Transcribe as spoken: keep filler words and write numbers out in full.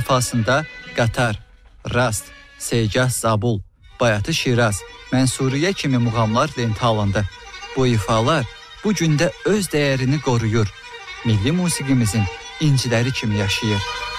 ifasında Qatar, Rast, Segah Zabul, Bayatı Şiraz, Mənsuriyə kimi muğamlar lentə alındı. Bu ifalar bu gündə öz dəyərini qoruyur, milli musiqimizin inciləri kimi yaşayır.